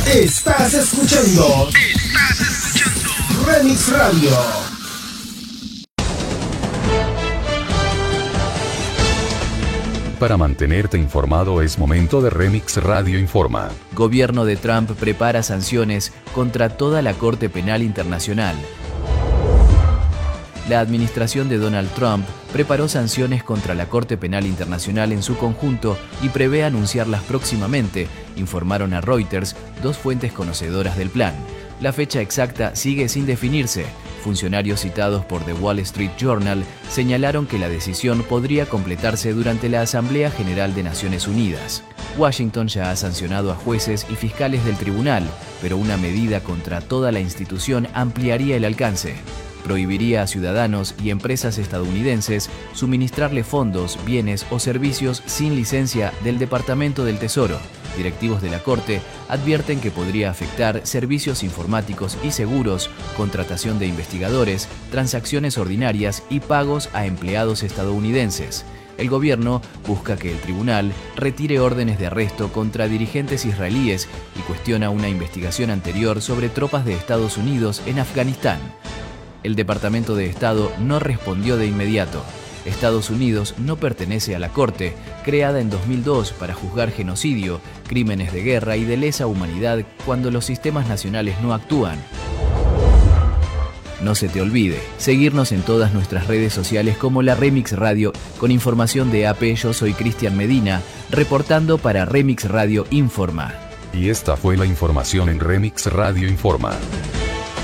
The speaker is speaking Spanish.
Estás escuchando Remix Radio. Para mantenerte informado es momento de Remix Radio Informa. Gobierno de Trump prepara sanciones contra toda la Corte Penal Internacional. La administración de Donald Trump preparó sanciones contra la Corte Penal Internacional en su conjunto y prevé anunciarlas próximamente, informaron a Reuters dos fuentes conocedoras del plan. La fecha exacta sigue sin definirse. Funcionarios citados por The Wall Street Journal señalaron que la decisión podría completarse durante la Asamblea General de Naciones Unidas. Washington ya ha sancionado a jueces y fiscales del tribunal, pero una medida contra toda la institución ampliaría el alcance. Prohibiría a ciudadanos y empresas estadounidenses suministrarle fondos, bienes o servicios sin licencia del Departamento del Tesoro. Directivos de la Corte advierten que podría afectar servicios informáticos y seguros, contratación de investigadores, transacciones ordinarias y pagos a empleados estadounidenses. El gobierno busca que el tribunal retire órdenes de arresto contra dirigentes israelíes y cuestiona una investigación anterior sobre tropas de Estados Unidos en Afganistán. El Departamento de Estado no respondió de inmediato. Estados Unidos no pertenece a la Corte, creada en 2002 para juzgar genocidio, crímenes de guerra y de lesa humanidad cuando los sistemas nacionales no actúan. No se te olvide seguirnos en todas nuestras redes sociales como la Remix Radio. Con información de AP, yo soy Cristian Medina, reportando para Remix Radio Informa. Y esta fue la información en Remix Radio Informa.